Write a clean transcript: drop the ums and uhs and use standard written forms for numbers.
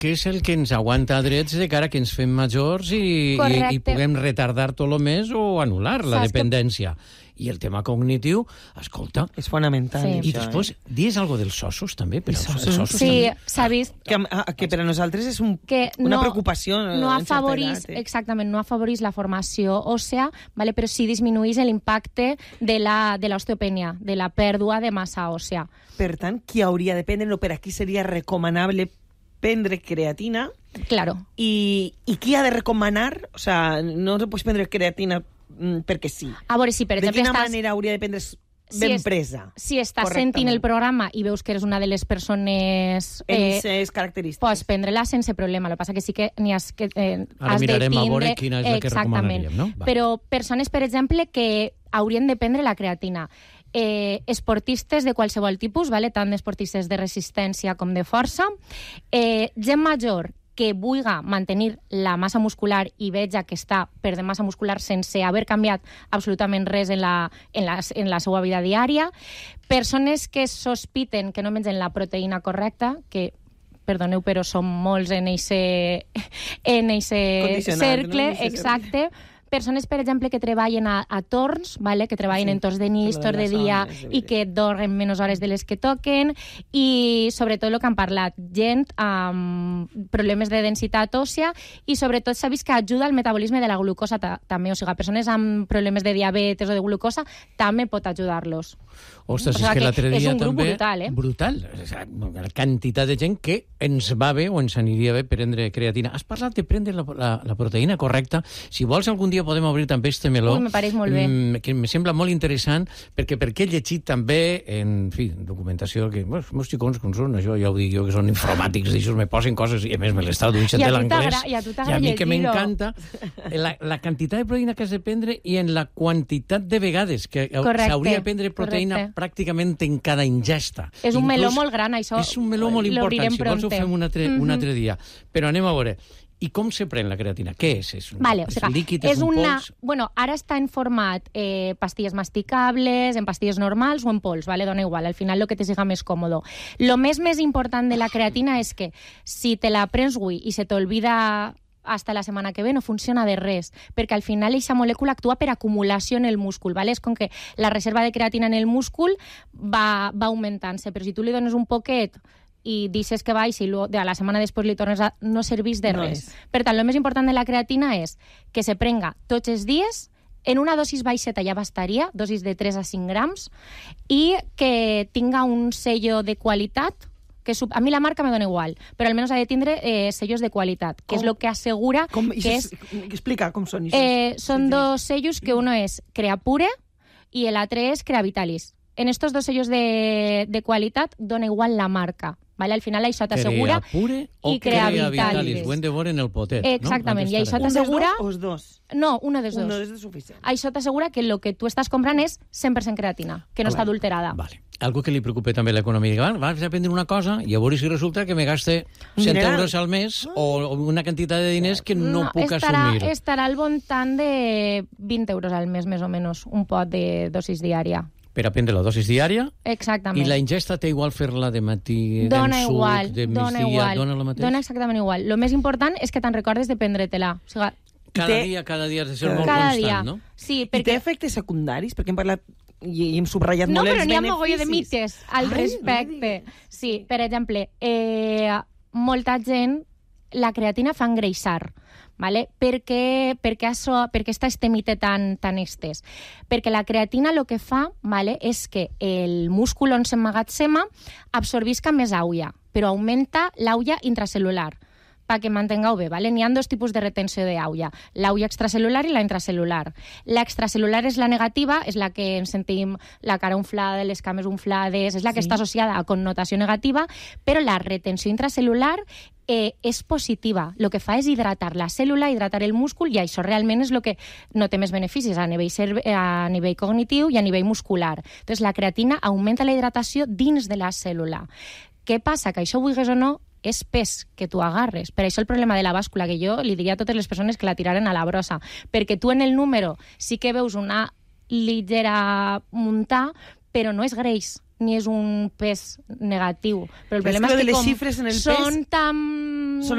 que és el que ens aguanta drets de cara que ens fem majors i puguem retardar tot el més o anul·lar la dependència. I el tema cognitiu, escolta... És fonamental. I després, dius algo dels ossos, també? Sí, s'ha vist... Que per a nosaltres és una preocupació. Exactament, no afavorís la formació òssea, però sí disminuís l'impacte de l'osteopènia, de la pèrdua de massa òssea. Per tant, qui hauria de prendre, per aquí seria recomanable prendre creatina? Claro. I qui ha de recomanar? O sea, no te pots prendre creatina perquè sí. A veure, si per exemple de quina manera hauria de prendre ben presa? Si estàs sentint el programa i veus que eres una de les persones... en aquestes característiques. Pots prendre-la sense problema. El que passa que sí que n'hi has de tindre... Ara mirarem a veure quina és la que recomanaríem, no? Però persones, per exemple, que haurien de prendre la creatina. Esportistes de qualsevol tipus, tant esportistes de resistència com de força. Gent major que vulgui mantenir la massa muscular i veja que està perdent massa muscular sense haver canviat absolutament res en la seva vida diària. Persones que sospiten que no mengen la proteïna correcta, que perdoneu, però som molts en eixe cercle, exacte. Persones, per exemple, que treballen a torns, que treballen en torns de nit, torns de dia, i que dormen menys hores de les que toquen, i sobretot el que han parlat, gent amb problemes de densitat òssea, i sobretot s'ha vist que ajuda al metabolisme de la glucosa també, o sigui, persones amb problemes de diabetes o de glucosa també pot ajudar-los. Ostres, és que l'altre dia també... És un grup brutal, Brutal. La quantitat de gent que ens va bé o ens aniria bé prendre creatina. Has parlat de prendre la proteïna correcta. Si vols, algun dia podem obrir també este meló. Me pareix molt bé. Que me sembla molt interessant, perquè he llegit també, en documentació, que els meus xicons, com són, això ja ho dic jo, que són informàtics, d'això me posen coses, i a més me les tradueixen de l'anglès. I a mi que m'encanta la quantitat de proteïna que has de prendre i en la quantitat de vegades que s'hauria de prendre proteïna pràcticament en cada ingesta. És un meló molt gran, això. És un meló molt important. Si vols ho fem un altre dia. Però anem a veure. I com se pren la creatina? Què és? És un líquid, és un pols? Bueno, ara està en format pastilles masticables, en pastilles normals o en pols, dona igual, al final lo que te siga més còmodo. Lo més important de la creatina és que si te la prens avui i se t'olvida hasta la setmana que ve, no funciona de res, perquè al final aquesta molècula actua per acumulació en el múscul, és com que la reserva de creatina en el múscul va augmentant-se, però si tu li dones un poquet i deixes que baixi i a la setmana després li tornes a... no serveix de res. Per tant, el més important de la creatina és que se prenga tots els dies, en una dosis baixeta ja bastaria, dosis de 3 a 5 grams, i que tinga un sello de qualitat, que a mi la marca me dona igual, però almenys ha de tindre sellos de qualitat, que és el que assegura que és... Explica com són. Són dos sellos, que uno és Creapure i l'altre és Creavitalis. En estos dos sellos de qualitat dona igual la marca. Al final això t'assegura... Creapure o Creavitalis. Ho hem de veure en el potet. Exactament, i això t'assegura... Un dels dos? No, un dels dos. Un és suficient. Això t'assegura que el que tu estàs comprant és 100% creatina, que no està adulterada. Vale. Algo que li preocupa també a l'economia. Vas a prendre una cosa i a veure si resulta que me gaste 100 euros al mes o una quantitat de diners que no puc assumir. Estarà al voltant de 20 euros al mes, més o menys, un pot de dosis diària. Per a prendre la dosis diària. Exactament. I la ingesta té igual fer-la de matí, dona d'en igual, suc, de migdia, dona el mateix? Dona exactament igual. Lo més important és que te'n recordes de prendre-te-la. O sigui, cada dia has de ser molt constant, no? Sí, perquè... I té efectes secundaris? Perquè hem parlat i hem subratllat molt els beneficis. No, però n'hi ha mogolló de mites al respecte. Sí, per exemple, molta gent la creatina fa engreixar. Per què està este mite tan estès? Perquè la creatina el que fa és que el múscul on s'emmagatzema absorbisca més aigua, però augmenta l'aigua intracel·lular, perquè mantingueu bé. N'hi ha dos tipus de retenció d'aigua, l'aigua extracel·lular i la intracel·lular. L'extracel·lular és la negativa, és la que ens sentim la cara inflada, les cames inflades, és la que està associada a connotació negativa, però la retenció intracel·lular és positiva. El que fa és hidratar la cèl·lula, hidratar el múscul, i això realment és el que no té més beneficis a nivell cognitiu i a nivell muscular. Entonces, la creatina augmenta la hidratació dins de la cèl·lula. Què passa? Que això, vulguis o no, és pes que tu agarres. Per això el problema de la bàscula, que jo li diria a totes les persones que la tiraren a la brossa, perquè tu en el número sí que veus una ligera muntar, però no és greix, ni és un pes negatiu. Però el problema és que les xifres en el són tan